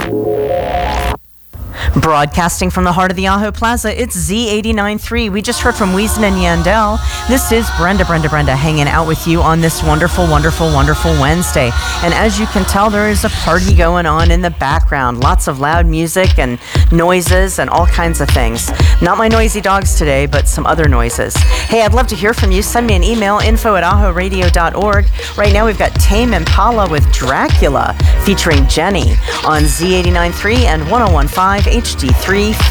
Broadcasting from the heart of the Aho Plaza, it's Z89.3. We just heard from Weezen and Yandel. This is Brenda hanging out with you on this wonderful Wednesday. And as you can tell, there is a party going on in the background. Lots of loud music and noises and all kinds of things. Not my noisy dogs today, but some other noises. Hey, I'd love to hear from you. Send me an email, info@ahoradio.org. Right now we've got Tame Impala with Dracula featuring Jenny on Z89.3 and 101.5 HD3